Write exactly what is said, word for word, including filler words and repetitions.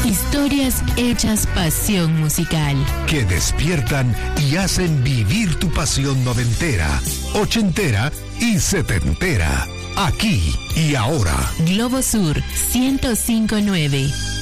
Historias hechas pasión musical. Que despiertan y hacen vivir tu pasión noventera, ochentera y setentera. Aquí y ahora. Globo Sur ciento cinco punto nueve.